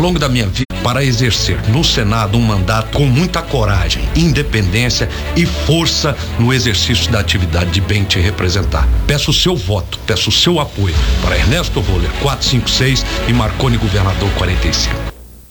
longo da minha vida para exercer no Senado um mandato com muita coragem, independência e força no exercício da atividade de bem te representar. Peço o seu voto, peço o seu apoio para Ernesto Voller 456 e Marconi Governador 45.